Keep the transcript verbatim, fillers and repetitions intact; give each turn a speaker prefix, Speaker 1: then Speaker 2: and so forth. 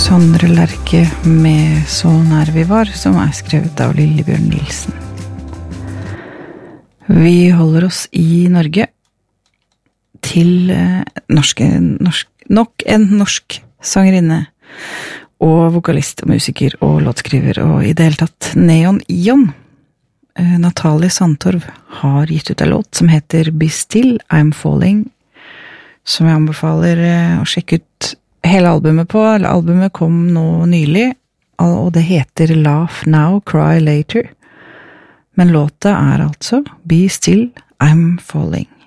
Speaker 1: Sondre Lerche med Så nær vi var, som er skrevet av Lillebjørn Nilsen. Vi holder oss i Norge til eh, norske, norsk, nok en norsk sangerinne og vokalist og musiker og låtskriver og i det hele tatt Neon Ion. Eh, Natalie Sandtorv har gitt ut en låt som heter Be Still, I'm Falling, som jeg anbefaler eh, å sjekke ut hele albumet på. Albumet kom nå nylig, og det heter Laugh Now, Cry Later. Men låta er altså Be Still, I'm Falling.